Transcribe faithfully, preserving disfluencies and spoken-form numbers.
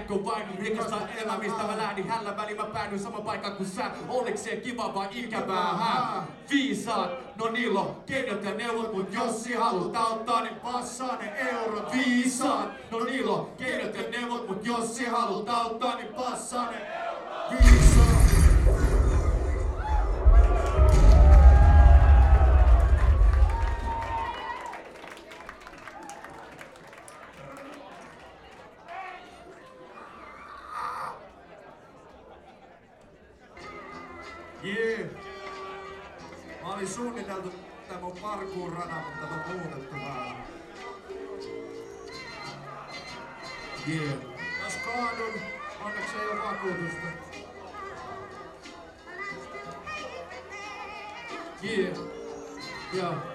kun vain rikasta elämistä mä lähdin hällä väliin, mä päädyin saman paikan kuin sä. Oliks se kiva vai ikävää, hä? Viisaat, no niillä on keinot ja neuvot, mut jos si haluut auttaa, niin passaa ne eurot. Viisaat, no niillä on keinot ja neuvot, mut jos si haluut auttaa, niin passaa ne eurot. Viisaat. Jee. Mä olin suunniteltu tää mun parkour-rada, mutta tää on muutettu vähän. Jee. Jos kaadun, onneksi ei oo vakuutusta. Jee. Joo.